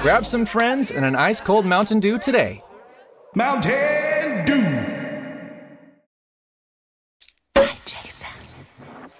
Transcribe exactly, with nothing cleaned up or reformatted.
Grab some friends and an ice-cold Mountain Dew today. Mountain Dew.